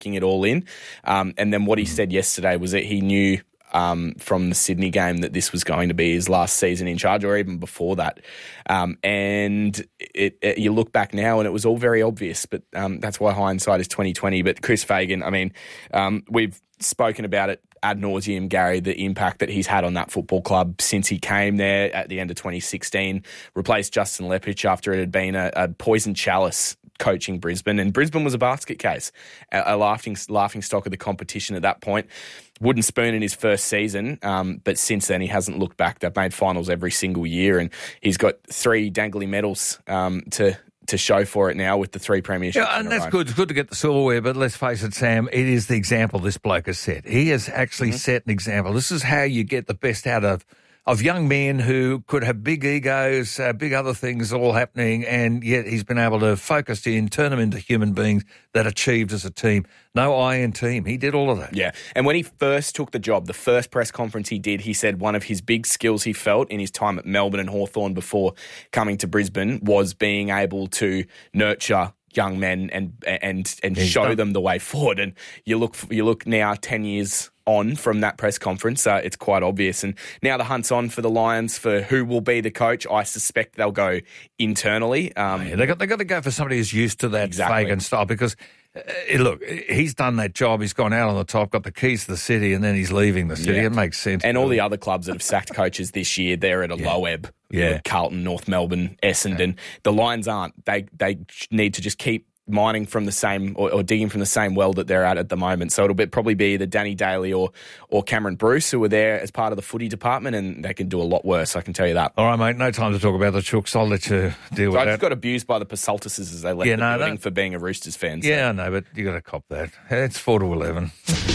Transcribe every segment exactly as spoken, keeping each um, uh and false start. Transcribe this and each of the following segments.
taking it all in. Um, and then what he said yesterday was that he knew um, from the Sydney game that this was going to be his last season in charge, or even before that. Um, and it, it, you look back now and it was all very obvious, but um, that's why hindsight is twenty twenty. But Chris Fagan, I mean, um, we've spoken about it ad nauseum, Gary, the impact that he's had on that football club since he came there at the end of twenty sixteen, replaced Justin Lepich after it had been a, a poison chalice coaching Brisbane, and Brisbane was a basket case, a, a laughing laughing stock of the competition at that point. Wooden spoon in his first season, um, but since then he hasn't looked back. They've made finals every single year, and he's got three dangly medals um, to to show for it now with the three premierships. Yeah, and that's good. It's good to get the silverware, but let's face it, Sam, it is the example this bloke has set. He has actually mm-hmm. set an example. This is how you get the best out of of young men who could have big egos, uh, big other things all happening, and yet he's been able to focus in, turn them into human beings that achieved as a team. No I in team. He did all of that. Yeah, and when he first took the job, the first press conference he did, he said one of his big skills he felt in his time at Melbourne and Hawthorn before coming to Brisbane was being able to nurture young men and and and He's show done. them the way forward. And you look you look now ten years on from that press conference, uh, it's quite obvious. And now the hunt's on for the Lions for who will be the coach. I suspect they'll go internally. Um, yeah, they got they got to go for somebody who's used to that Exactly. Fagan style, because uh, look, he's done that job. He's gone out on the top, got the keys to the city, and then he's leaving the city. Yeah. It makes sense. And all the other clubs that have sacked coaches this year, they're at a Yeah. low ebb. Yeah. You know, Carlton, North Melbourne, Essendon. The Lions aren't. They they need to just keep mining from the same or, or digging from the same well that they're at at the moment. So it'll be, probably be either Danny Daly or or Cameron Bruce who are there as part of the footy department, and they can do a lot worse, I can tell you that. All right, mate, no time to talk about the Chooks. I'll let you deal So with I that. just got abused by the Posultuses as they left Yeah, the no, building that- for being a Roosters fan. So. Yeah, I know, but you got to cop that. It's four to eleven.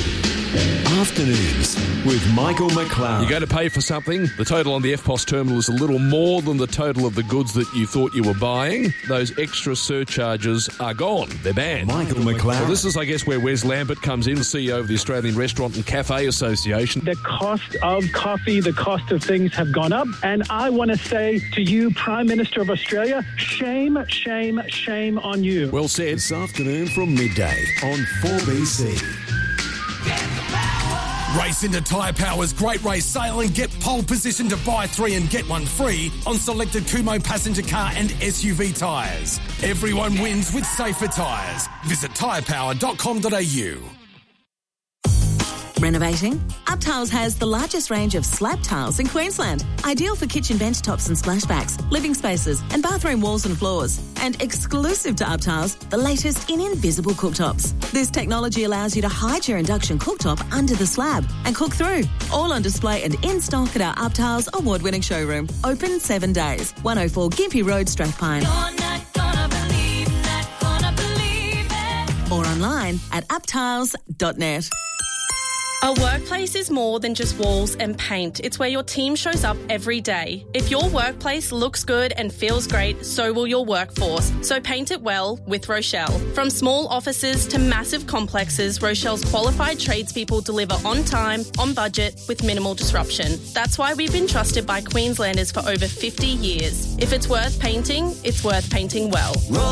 Afternoons with Michael McLaren. You go to pay for something, the total on the F P O S terminal is a little more than the total of the goods that you thought you were buying. Those extra surcharges are gone. They're banned. Michael McLaren. Well, this is, I guess, where Wes Lambert comes in, the C E O of the Australian Restaurant and Cafe Association. The cost of coffee, the cost of things have gone up. And I want to say to you, Prime Minister of Australia, shame, shame, shame on you. Well said. This afternoon from midday on four B C. Race into Tyre Power's Great Race Sale and get pole position to buy three and get one free on selected Kumho passenger car and S U V tyres. Everyone wins with safer tyres. Visit tyre power dot com dot a u. Renovating? UpTiles has the largest range of slab tiles in Queensland. Ideal for kitchen bench tops and splashbacks, living spaces and bathroom walls and floors. And exclusive to UpTiles, the latest in invisible cooktops. This technology allows you to hide your induction cooktop under the slab and cook through. All on display and in stock at our UpTiles award-winning showroom. Open seven days. one oh four Gympie Road, Strathpine. You're not gonna believe, not gonna believe it. Or online at uptiles dot net. A workplace is more than just walls and paint. It's where your team shows up every day. If your workplace looks good and feels great, so will your workforce. So paint it well with Rochelle. From small offices to massive complexes, Rochelle's qualified tradespeople deliver on time, on budget, with minimal disruption. That's why we've been trusted by Queenslanders for over fifty years. If it's worth painting, it's worth painting well.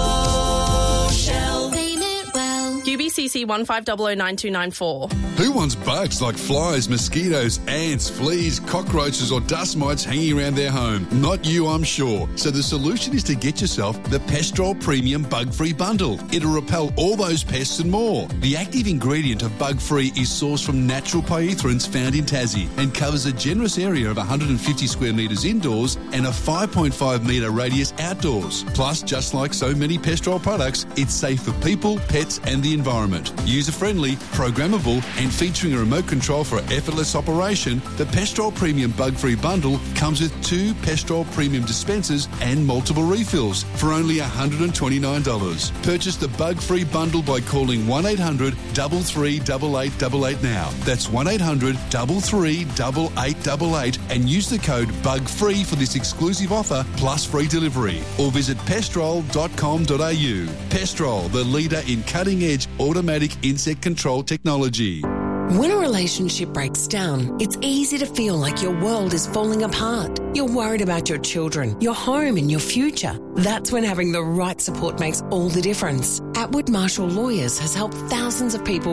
Rochelle, paint it well. U B C C one five zero zero nine two nine four. Who wants bugs like flies, mosquitoes, ants, fleas, cockroaches or dust mites hanging around their home? Not you, I'm sure. So the solution is to get yourself the Pestrol Premium Bug-Free Bundle. It'll repel all those pests and more. The active ingredient of Bug-Free is sourced from natural pyrethroids found in Tassie and covers a generous area of one hundred fifty square metres indoors and a five point five metre radius outdoors. Plus, just like so many Pestrol products, it's safe for people, pets and the environment. User-friendly, programmable and featuring a remote control for effortless operation, the Pestrol Premium Bug-Free Bundle comes with two Pestrol Premium dispensers and multiple refills for only one hundred twenty-nine dollars. Purchase the Bug-Free Bundle by calling one eight hundred three three eight eight eight eight now. That's one eight hundred three three eight eight eight eight and use the code BUGFREE for this exclusive offer plus free delivery. Or visit pestrol dot com dot a u. Pestrol, the leader in cutting-edge automatic insect control technology. When a relationship breaks down, it's easy to feel like your world is falling apart. You're worried about your children, your home and your future. That's when having the right support makes all the difference. Atwood Marshall Lawyers has helped thousands of people